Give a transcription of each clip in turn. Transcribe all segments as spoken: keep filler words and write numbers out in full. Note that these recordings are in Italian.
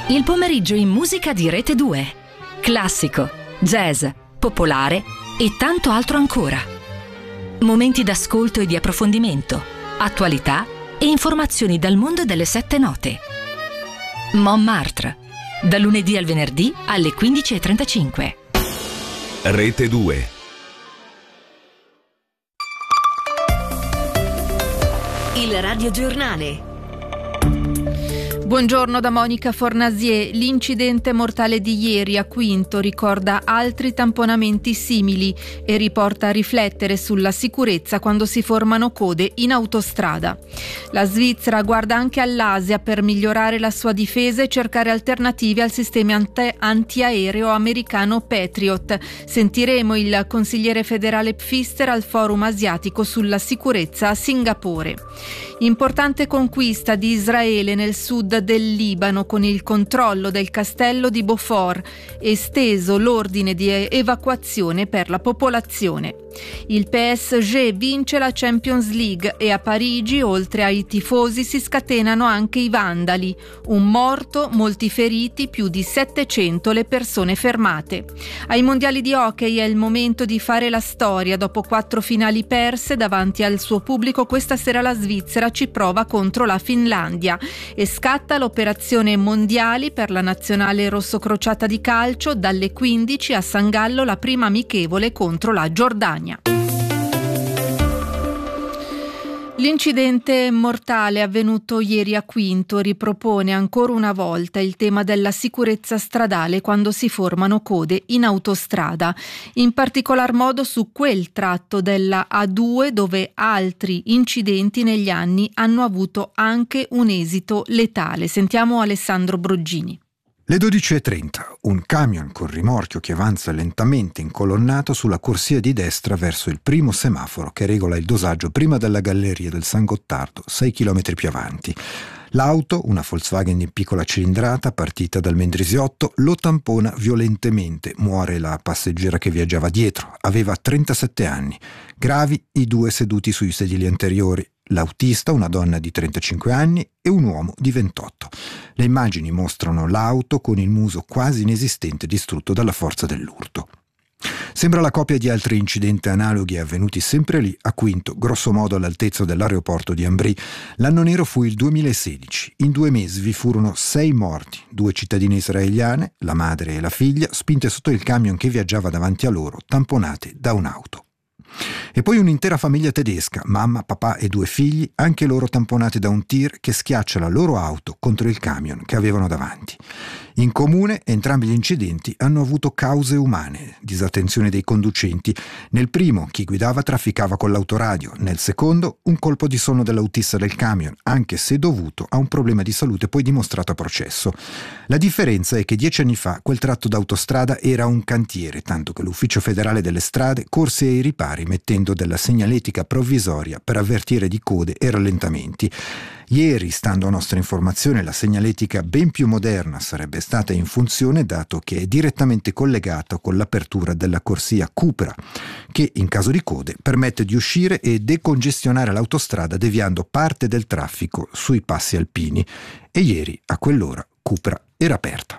Il pomeriggio in musica di Rete due. Classico, jazz, popolare e tanto altro ancora. Momenti d'ascolto e di approfondimento, attualità e informazioni dal mondo delle sette note. Montmartre, da lunedì al venerdì alle quindici e trentacinque. Rete due. Il radiogiornale. Buongiorno da Monica Fornasier. L'incidente mortale di ieri a Quinto ricorda altri tamponamenti simili e riporta a riflettere sulla sicurezza quando si formano code in autostrada. La Svizzera guarda anche all'Asia per migliorare la sua difesa e cercare alternative al sistema ante- antiaereo americano Patriot. Sentiremo il consigliere federale Pfister al forum asiatico sulla sicurezza a Singapore. Importante conquista di Israele nel sud del Libano con il controllo del castello di Beaufort, esteso l'ordine di evacuazione per la popolazione. Il P S G vince la Champions League e a Parigi, oltre ai tifosi, si scatenano anche i vandali. Un morto, molti feriti, più di settecento le persone fermate. Ai mondiali di hockey è il momento di fare la storia. Dopo quattro finali perse davanti al suo pubblico, questa sera la Svizzera ci prova contro la Finlandia e scatta l'operazione mondiali per la nazionale rossocrociata di calcio. Dalle quindici a San Gallo la prima amichevole contro la Giordania. L'incidente mortale avvenuto ieri a Quinto ripropone ancora una volta il tema della sicurezza stradale quando si formano code in autostrada, in particolar modo su quel tratto della A due dove altri incidenti negli anni hanno avuto anche un esito letale. Sentiamo Alessandro Broggini. Le dodici e trenta, un camion con rimorchio che avanza lentamente incolonnato sulla corsia di destra verso il primo semaforo che regola il dosaggio prima della galleria del San Gottardo, sei chilometri più avanti. L'auto, una Volkswagen di piccola cilindrata partita dal Mendrisiotto, lo tampona violentemente. Muore la passeggera che viaggiava dietro. Aveva trentasette anni. Gravi i due seduti sui sedili anteriori. L'autista, una donna di trentacinque anni, e un uomo di ventotto. Le immagini mostrano l'auto con il muso quasi inesistente distrutto dalla forza dell'urto. Sembra la copia di altri incidenti analoghi avvenuti sempre lì, a Quinto, grosso modo all'altezza dell'aeroporto di Ambri. L'anno nero fu il duemilasedici. In due mesi vi furono sei morti, due cittadine israeliane, la madre e la figlia, spinte sotto il camion che viaggiava davanti a loro, tamponate da un'auto. E poi un'intera famiglia tedesca, mamma, papà e due figli, anche loro tamponati da un tir che schiaccia la loro auto contro il camion che avevano davanti. In comune, entrambi gli incidenti hanno avuto cause umane, disattenzione dei conducenti. Nel primo, chi guidava trafficava con l'autoradio, nel secondo, un colpo di sonno dell'autista del camion, anche se dovuto a un problema di salute poi dimostrato a processo. La differenza è che dieci anni fa quel tratto d'autostrada era un cantiere, tanto che l'Ufficio Federale delle Strade corse ai ripari mettendo della segnaletica provvisoria per avvertire di code e rallentamenti. Ieri, stando a nostra informazione, la segnaletica ben più moderna sarebbe stata in funzione, dato che è direttamente collegata con l'apertura della corsia Cupra, che in caso di code permette di uscire e decongestionare l'autostrada deviando parte del traffico sui passi alpini. E ieri, a quell'ora, Cupra era aperta.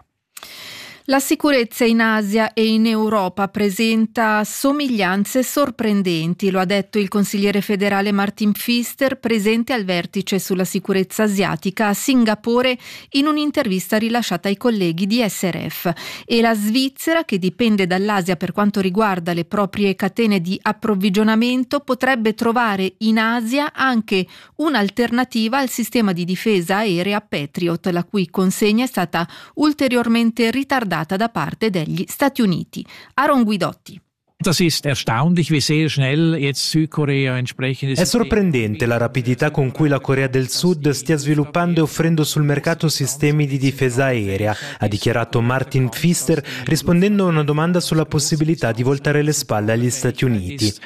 La sicurezza in Asia e in Europa presenta somiglianze sorprendenti, lo ha detto il consigliere federale Martin Pfister, presente al vertice sulla sicurezza asiatica a Singapore, in un'intervista rilasciata ai colleghi di S R F. E la Svizzera, che dipende dall'Asia per quanto riguarda le proprie catene di approvvigionamento, potrebbe trovare in Asia anche un'alternativa al sistema di difesa aerea Patriot, la cui consegna è stata ulteriormente ritardata da parte degli Stati Uniti. Aaron Guidotti. Das ist erstaunlich, wie sehr schnell jetzt Südkorea entsprechende. È sorprendente la rapidità con cui la Corea del Sud stia sviluppando e offrendo sul mercato sistemi di difesa aerea, ha dichiarato Martin Pfister rispondendo a una domanda sulla possibilità di voltare le spalle agli Stati Uniti.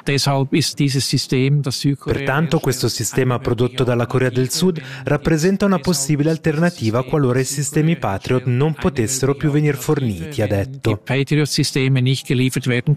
Pertanto questo sistema prodotto dalla Corea del Sud rappresenta una possibile alternativa qualora i sistemi Patriot non potessero più venir forniti, ha detto.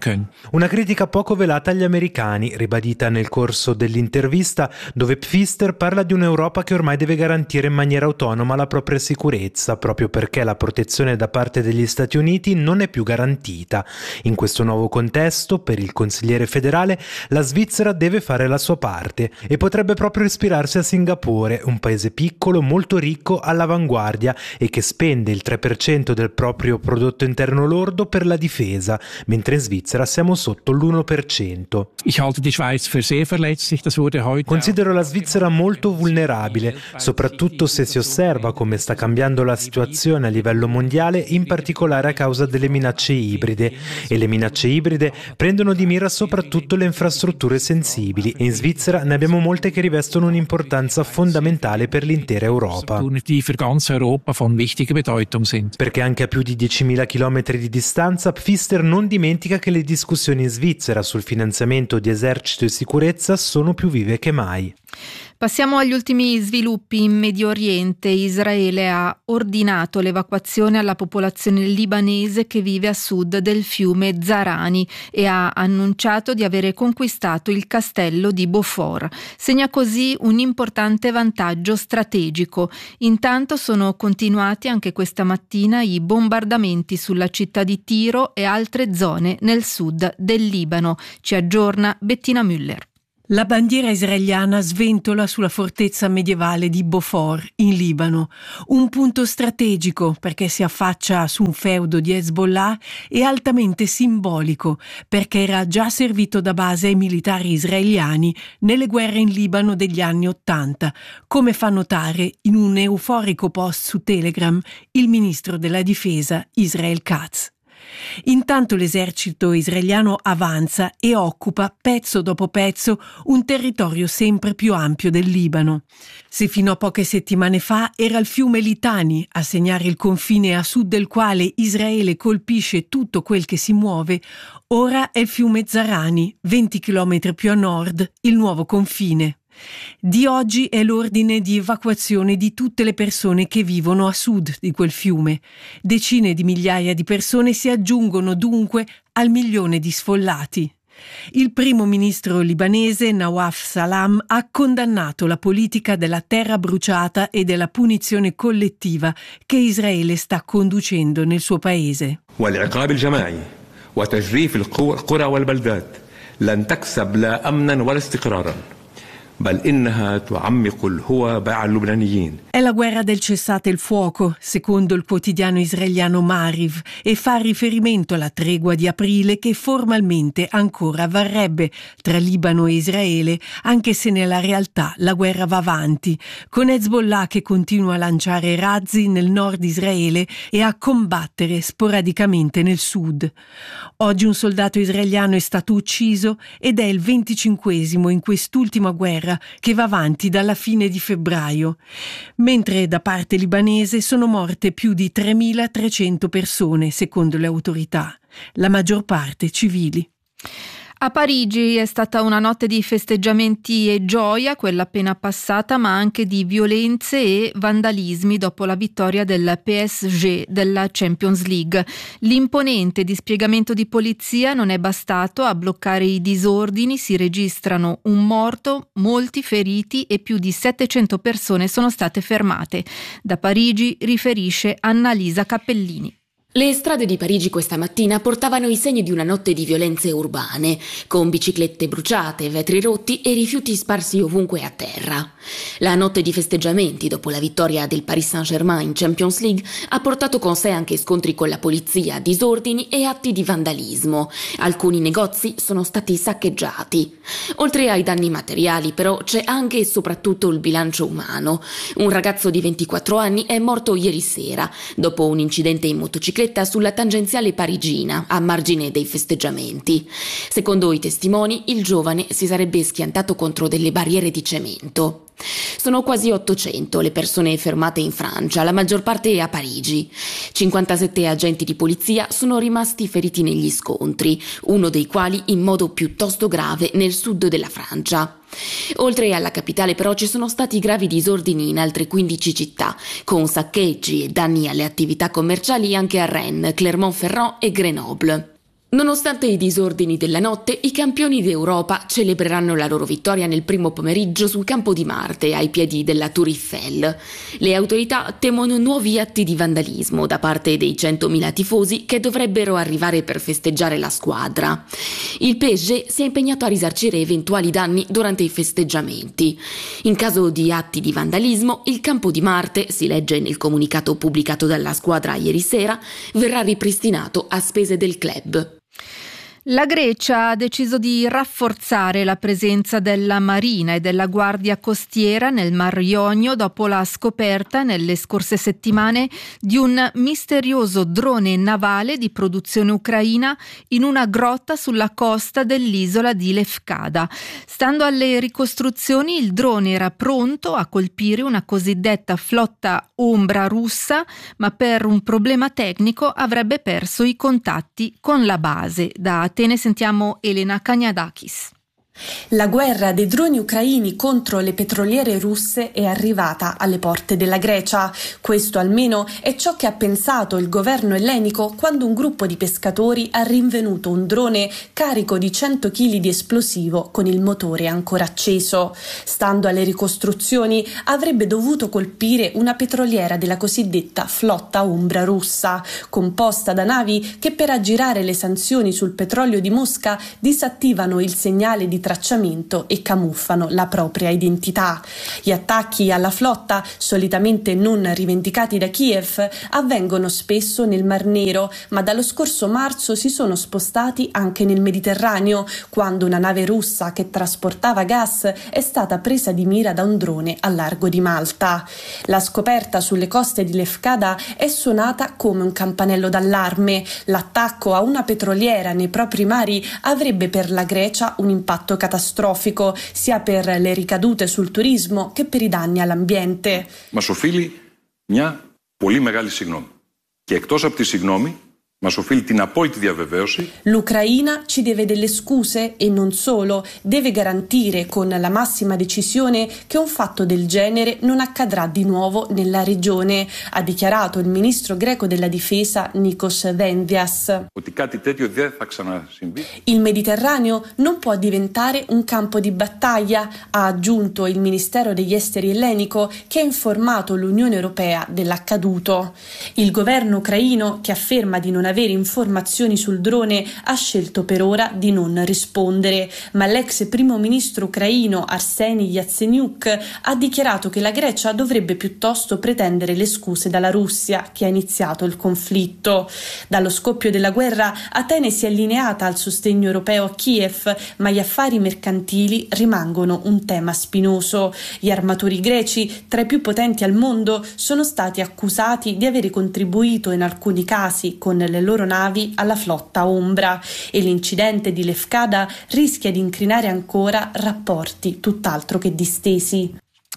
Una critica poco velata agli americani, ribadita nel corso dell'intervista, dove Pfister parla di un'Europa che ormai deve garantire in maniera autonoma la propria sicurezza, proprio perché la protezione da parte degli Stati Uniti non è più garantita. In questo nuovo contesto, per il consigliere federale, la Svizzera deve fare la sua parte e potrebbe proprio ispirarsi a Singapore, un paese piccolo, molto ricco, all'avanguardia e che spende il tre per cento del proprio prodotto interno lordo per la difesa, mentre in Svizzera siamo sotto l'uno per cento. Ich halte die Schweiz für sehr verletzlich, das wurde heute. Considero la Svizzera molto vulnerabile, soprattutto se si osserva come sta cambiando la situazione a livello mondiale, in particolare a causa delle minacce ibride. E le minacce ibride prendono di mira soprattutto le infrastrutture sensibili e in Svizzera ne abbiamo molte che rivestono un'importanza fondamentale per l'intera Europa. Die für ganz Europa von wichtiger Bedeutung sind. Perché anche a più di diecimila chilometri di distanza, Pfister non dimentica che le discussioni in Svizzera sul finanziamento di esercito e sicurezza sono più vive che mai. Passiamo agli ultimi sviluppi in Medio Oriente. Israele ha ordinato l'evacuazione alla popolazione libanese che vive a sud del fiume Zarani e ha annunciato di avere conquistato il castello di Beaufort. Segna così un importante vantaggio strategico. Intanto sono continuati anche questa mattina i bombardamenti sulla città di Tiro e altre zone nel sud del Libano. Ci aggiorna Bettina Müller. La bandiera israeliana sventola sulla fortezza medievale di Beaufort, in Libano, un punto strategico perché si affaccia su un feudo di Hezbollah e altamente simbolico perché era già servito da base ai militari israeliani nelle guerre in Libano degli anni Ottanta, come fa notare in un euforico post su Telegram il ministro della difesa Israel Katz. Intanto l'esercito israeliano avanza e occupa pezzo dopo pezzo un territorio sempre più ampio del Libano. Se fino a poche settimane fa era il fiume Litani a segnare il confine a sud del quale Israele colpisce tutto quel che si muove, ora è il fiume Zarani, venti chilometri più a nord, il nuovo confine. Di oggi è l'ordine di evacuazione di tutte le persone che vivono a sud di quel fiume. Decine di migliaia di persone si aggiungono dunque al milione di sfollati. Il primo ministro libanese Nawaf Salam ha condannato la politica della terra bruciata e della punizione collettiva che Israele sta conducendo nel suo paese. والعقاب الجماعي وتجريف القرى والبلدات لن تكسب لا أمنا ولا استقرارا. È la guerra del cessate il fuoco, secondo il quotidiano israeliano Maariv, e fa riferimento alla tregua di aprile che formalmente ancora varrebbe tra Libano e Israele, anche se nella realtà la guerra va avanti, con Hezbollah che continua a lanciare razzi nel nord Israele e a combattere sporadicamente nel sud. Oggi un soldato israeliano è stato ucciso ed è il venticinquesimo in quest'ultima guerra che va avanti dalla fine di febbraio, mentre da parte libanese sono morte più di tremilatrecento persone, secondo le autorità, la maggior parte civili. A Parigi è stata una notte di festeggiamenti e gioia, quella appena passata, ma anche di violenze e vandalismi dopo la vittoria del P S G della Champions League. L'imponente dispiegamento di polizia non è bastato a bloccare i disordini, si registrano un morto, molti feriti e più di settecento persone sono state fermate. Da Parigi riferisce Annalisa Cappellini. Le strade di Parigi questa mattina portavano i segni di una notte di violenze urbane, con biciclette bruciate, vetri rotti e rifiuti sparsi ovunque a terra. La notte di festeggiamenti dopo la vittoria del Paris Saint-Germain in Champions League ha portato con sé anche scontri con la polizia, disordini e atti di vandalismo. Alcuni negozi sono stati saccheggiati. Oltre ai danni materiali, però, c'è anche e soprattutto il bilancio umano. Un ragazzo di ventiquattro anni è morto ieri sera dopo un incidente in motocicletta sulla tangenziale parigina, a margine dei festeggiamenti. Secondo i testimoni, il giovane si sarebbe schiantato contro delle barriere di cemento. Sono quasi ottocento le persone fermate in Francia, la maggior parte a Parigi. cinquantasette agenti di polizia sono rimasti feriti negli scontri, uno dei quali in modo piuttosto grave nel sud della Francia. Oltre alla capitale però ci sono stati gravi disordini in altre quindici città, con saccheggi e danni alle attività commerciali anche a Rennes, Clermont-Ferrand e Grenoble. Nonostante i disordini della notte, i campioni d'Europa celebreranno la loro vittoria nel primo pomeriggio sul campo di Marte, ai piedi della Tour Eiffel. Le autorità temono nuovi atti di vandalismo da parte dei centomila tifosi che dovrebbero arrivare per festeggiare la squadra. Il P S G si è impegnato a risarcire eventuali danni durante i festeggiamenti. In caso di atti di vandalismo, il campo di Marte, si legge nel comunicato pubblicato dalla squadra ieri sera, verrà ripristinato a spese del club. La Grecia ha deciso di rafforzare la presenza della Marina e della Guardia Costiera nel Mar Ionio dopo la scoperta nelle scorse settimane di un misterioso drone navale di produzione ucraina in una grotta sulla costa dell'isola di Lefkada. Stando alle ricostruzioni, il drone era pronto a colpire una cosiddetta flotta ombra russa, ma per un problema tecnico avrebbe perso i contatti con la base. Da Atene sentiamo Elena Kagnadakis. La guerra dei droni ucraini contro le petroliere russe è arrivata alle porte della Grecia. Questo almeno è ciò che ha pensato il governo ellenico quando un gruppo di pescatori ha rinvenuto un drone carico di cento chili di esplosivo con il motore ancora acceso. Stando alle ricostruzioni, avrebbe dovuto colpire una petroliera della cosiddetta flotta ombra russa, composta da navi che per aggirare le sanzioni sul petrolio di Mosca disattivano il segnale di tracciamento e camuffano la propria identità. Gli attacchi alla flotta, solitamente non rivendicati da Kiev, avvengono spesso nel Mar Nero, ma dallo scorso marzo si sono spostati anche nel Mediterraneo, quando una nave russa che trasportava gas è stata presa di mira da un drone al largo di Malta. La scoperta sulle coste di Lefkada è suonata come un campanello d'allarme. L'attacco a una petroliera nei propri mari avrebbe per la Grecia un impatto catastrofico, sia per le ricadute sul turismo che per i danni all'ambiente. Μας οφείλει μια πολύ μεγάλη συγγνώμη. Και εκτός από τη συγγνώμη, μας οφείλει την απόλυτη διαβεβαίωση. L'Ucraina ci deve delle scuse e non solo, deve garantire con la massima decisione che un fatto del genere non accadrà di nuovo nella regione, ha dichiarato il ministro greco della difesa Nikos Vendias. Ότι κάτι τέτοιο δεν θα ξανασυμβεί. Il Mediterraneo non può diventare un campo di battaglia, ha aggiunto il Ministero degli Esteri ellenico, che ha informato l'Unione Europea dell'accaduto. Il governo ucraino, che afferma di non avere informazioni sul drone, ha scelto per ora di non rispondere, ma l'ex primo ministro ucraino Arseniy Yatsenyuk ha dichiarato che la Grecia dovrebbe piuttosto pretendere le scuse dalla Russia, che ha iniziato il conflitto. Dallo scoppio della guerra Atene si è allineata al sostegno europeo a Kiev, ma gli affari mercantili rimangono un tema spinoso. Gli armatori greci, tra i più potenti al mondo, sono stati accusati di avere contribuito in alcuni casi con le loro navi alla flotta ombra, e l'incidente di Lefkada rischia di incrinare ancora rapporti tutt'altro che distesi.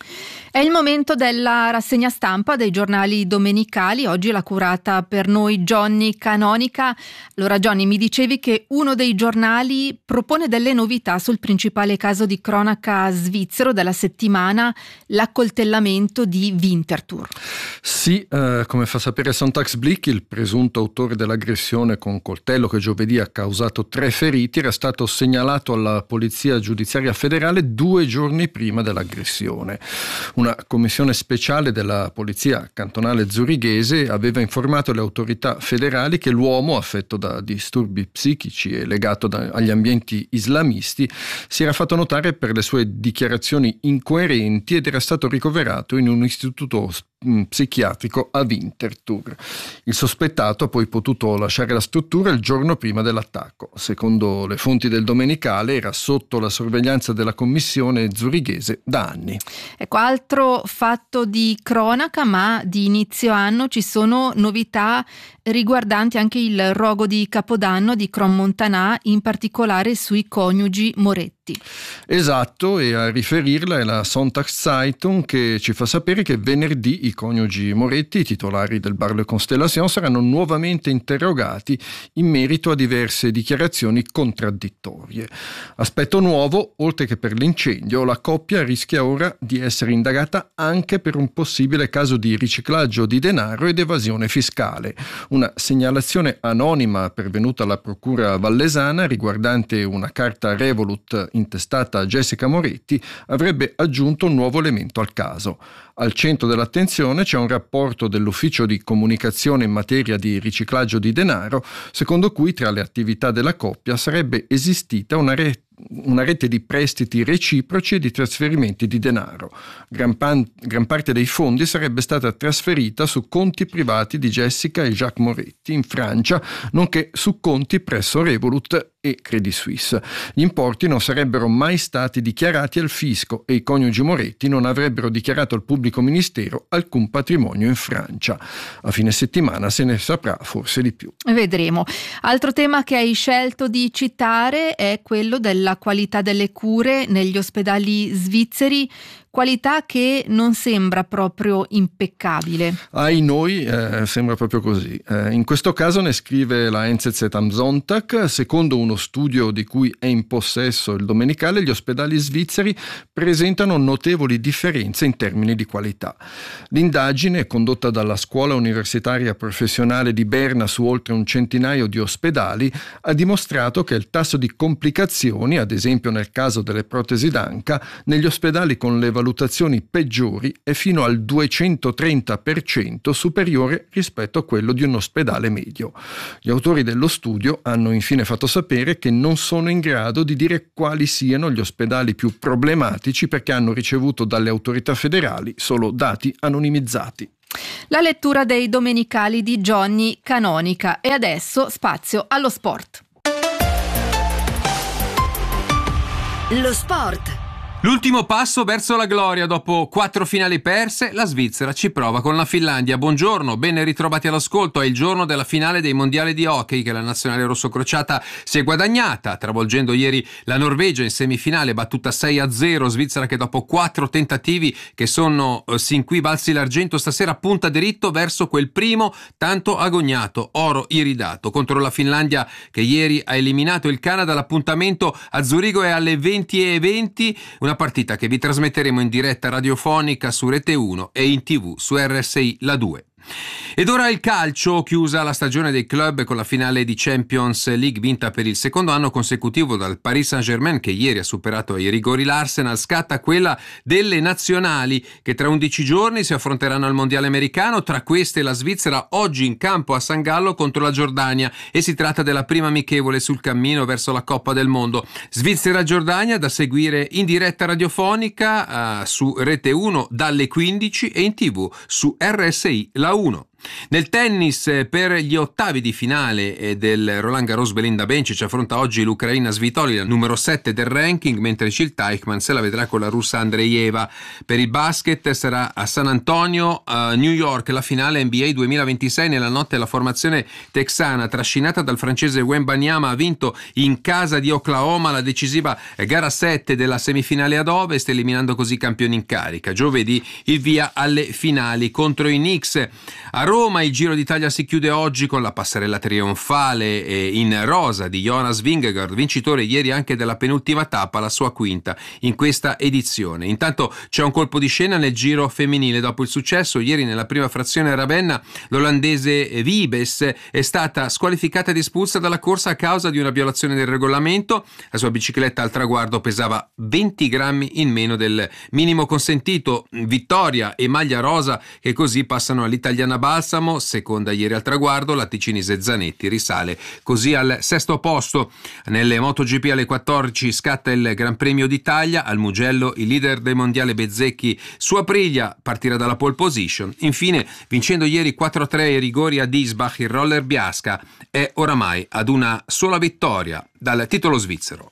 È il momento della rassegna stampa dei giornali domenicali. Oggi l'ha curata per noi Johnny Canonica. Allora Johnny, mi dicevi che uno dei giornali propone delle novità sul principale caso di cronaca svizzero della settimana, l'accoltellamento di Winterthur. Sì, eh, come fa sapere Sonntagsblick, il presunto autore dell'aggressione con coltello che giovedì ha causato tre feriti era stato segnalato alla Polizia Giudiziaria Federale due giorni prima dell'aggressione. Una commissione speciale della polizia cantonale zurighese aveva informato le autorità federali che l'uomo, affetto da disturbi psichici e legato da, agli ambienti islamisti, si era fatto notare per le sue dichiarazioni incoerenti ed era stato ricoverato in un istituto psichiatrico a Winterthur. Il sospettato ha poi potuto lasciare la struttura il giorno prima dell'attacco. Secondo le fonti del Domenicale era sotto la sorveglianza della commissione zurighese da anni. Ecco, altro fatto di cronaca, ma di inizio anno ci sono novità riguardanti anche il rogo di Capodanno di Crans-Montana, in particolare sui coniugi Moretti. Esatto, e a riferirla è la Sonntagszeitung, che ci fa sapere che venerdì i coniugi Moretti, titolari del bar Le Constellation, saranno nuovamente interrogati in merito a diverse dichiarazioni contraddittorie. Aspetto nuovo: oltre che per l'incendio, la coppia rischia ora di essere indagata investigata anche per un possibile caso di riciclaggio di denaro ed evasione fiscale. Una segnalazione anonima pervenuta alla procura vallesana riguardante una carta Revolut intestata a Jessica Moretti avrebbe aggiunto un nuovo elemento al caso. Al centro dell'attenzione c'è un rapporto dell'ufficio di comunicazione in materia di riciclaggio di denaro, secondo cui tra le attività della coppia sarebbe esistita una rete una rete di prestiti reciproci e di trasferimenti di denaro. Gran, pan, gran parte dei fondi sarebbe stata trasferita su conti privati di Jessica e Jacques Moretti in Francia, nonché su conti presso Revolut e Credit Suisse. Gli importi non sarebbero mai stati dichiarati al fisco e i coniugi Moretti non avrebbero dichiarato al pubblico ministero alcun patrimonio in Francia. A fine settimana se ne saprà forse di più. Vedremo. Altro tema che hai scelto di citare è quello del la qualità delle cure negli ospedali svizzeri, qualità che non sembra proprio impeccabile. Ai noi eh, sembra proprio così. Eh, in questo caso ne scrive la N Z Z am Sonntag, secondo uno studio di cui è in possesso il Domenicale, gli ospedali svizzeri presentano notevoli differenze in termini di qualità. L'indagine, condotta dalla Scuola Universitaria Professionale di Berna su oltre un centinaio di ospedali, ha dimostrato che il tasso di complicazioni, ad esempio nel caso delle protesi d'anca, negli ospedali con le valutazioni peggiori è fino al duecentotrenta per cento superiore rispetto a quello di un ospedale medio. Gli autori dello studio hanno infine fatto sapere che non sono in grado di dire quali siano gli ospedali più problematici perché hanno ricevuto dalle autorità federali solo dati anonimizzati. La lettura dei domenicali di Johnny Canonica e adesso spazio allo sport. Lo sport. L'ultimo passo verso la gloria. Dopo quattro finali perse, la Svizzera ci prova con la Finlandia. Buongiorno, ben ritrovati all'ascolto. È il giorno della finale dei mondiali di hockey che la nazionale rossocrociata si è guadagnata, travolgendo ieri la Norvegia in semifinale, battuta sei a zero. Svizzera che dopo quattro tentativi che sono eh, sin qui valsi l'argento, stasera punta diritto verso quel primo tanto agognato oro iridato. Contro la Finlandia che ieri ha eliminato il Canada, l'appuntamento a Zurigo è alle venti e venti, una partita che vi trasmetteremo in diretta radiofonica su Rete uno e in tv su R S I La due. Ed ora il calcio, chiusa la stagione dei club con la finale di Champions League vinta per il secondo anno consecutivo dal Paris Saint-Germain, che ieri ha superato ai rigori l'Arsenal, scatta quella delle nazionali che tra undici giorni si affronteranno al mondiale americano, tra queste la Svizzera oggi in campo a San Gallo contro la Giordania, e si tratta della prima amichevole sul cammino verso la Coppa del Mondo. Svizzera-Giordania da seguire in diretta radiofonica uh, su Rete uno dalle quindici e in tv su R S I La uno. Nel tennis, per gli ottavi di finale del Roland Garros Belinda Bencic affronta oggi l'Ucraina Svitolina, numero sette del ranking, mentre Jill Teichmann se la vedrà con la russa Andreeva. Per il basket sarà a San Antonio, a New York, la finale N B A duemilaventisei. Nella notte la formazione texana, trascinata dal francese Wembanyama, ha vinto in casa di Oklahoma la decisiva gara sette della semifinale ad ovest, eliminando così i campioni in carica. Giovedì il via alle finali contro i Knicks. A Roma il Giro d'Italia si chiude oggi con la passerella trionfale in rosa di Jonas Vingegaard, vincitore ieri anche della penultima tappa, la sua quinta in questa edizione. Intanto c'è un colpo di scena nel Giro femminile. Dopo il successo ieri nella prima frazione a Ravenna, l'olandese Wiebes è stata squalificata ed espulsa dalla corsa a causa di una violazione del regolamento. La sua bicicletta al traguardo pesava venti grammi in meno del minimo consentito. Vittoria e maglia rosa che così passano all'italiana Balsamo, seconda ieri al traguardo. La ticinese Zanetti risale così al sesto posto. Nelle MotoGP alle quattordici scatta il Gran Premio d'Italia. Al Mugello il leader del mondiale Bezzecchi su Aprilia partirà dalla pole position. Infine, vincendo ieri quattro a tre ai rigori a Diesbach, il roller Biasca è oramai ad una sola vittoria dal titolo svizzero.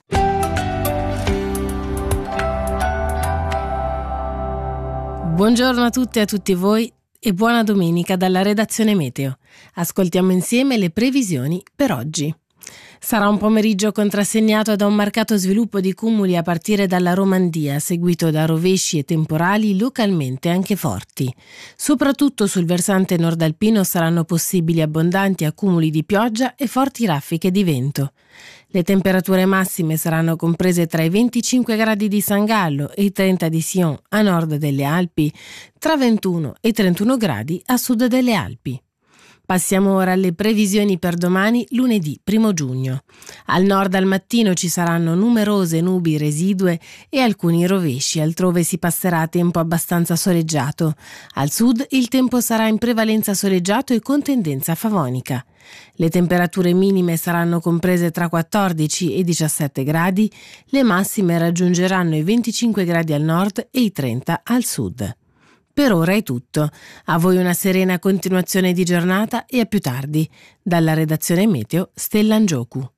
Buongiorno a tutte e a tutti voi e buona domenica dalla redazione Meteo. Ascoltiamo insieme le previsioni per oggi. Sarà un pomeriggio contrassegnato da un marcato sviluppo di cumuli a partire dalla Romandia, seguito da rovesci e temporali localmente anche forti. Soprattutto sul versante nordalpino saranno possibili abbondanti accumuli di pioggia e forti raffiche di vento. Le temperature massime saranno comprese tra i venticinque gradi di San Gallo e i trenta di Sion a nord delle Alpi, tra ventuno e trentuno gradi a sud delle Alpi. Passiamo ora alle previsioni per domani, lunedì primo giugno. Al nord al mattino ci saranno numerose nubi residue e alcuni rovesci, altrove si passerà a tempo abbastanza soleggiato. Al sud il tempo sarà in prevalenza soleggiato e con tendenza favonica. Le temperature minime saranno comprese tra quattordici e diciassette gradi, le massime raggiungeranno i venticinque gradi al nord e i trenta al sud. Per ora è tutto. A voi una serena continuazione di giornata e a più tardi. Dalla redazione Meteo, Stella Angiocu.